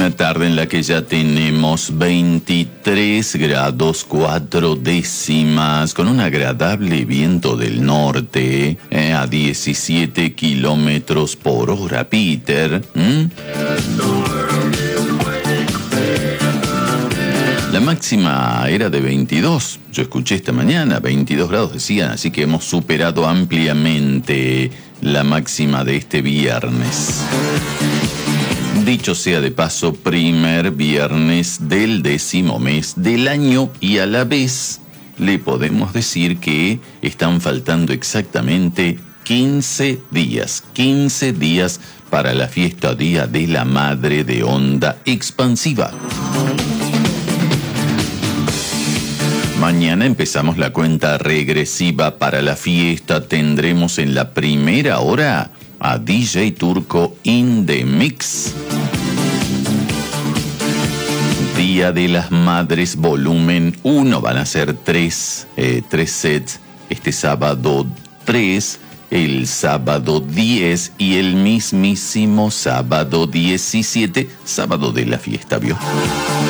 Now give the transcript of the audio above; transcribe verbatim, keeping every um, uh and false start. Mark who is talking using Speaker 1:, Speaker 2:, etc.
Speaker 1: Una tarde en la que ya tenemos veintitrés grados cuatro décimas, con un agradable viento del norte eh, a diecisiete kilómetros por hora, Peter. ¿Mm? La máxima era de veintidós, yo escuché esta mañana, veintidós grados decían, así que hemos superado ampliamente la máxima de este viernes. Dicho sea de paso, primer viernes del décimo mes del año y a la vez le podemos decir que están faltando exactamente quince días, quince días para la fiesta Día de la Madre de Onda Expansiva. Mañana empezamos la cuenta regresiva para la fiesta. Tendremos en la primera hora a D J Turco in the Mix. Día de las Madres volumen uno. Van a ser tres, eh, tres sets. Este sábado tres, el sábado diez y el mismísimo sábado diecisiete, sábado de la fiesta, ¿vio?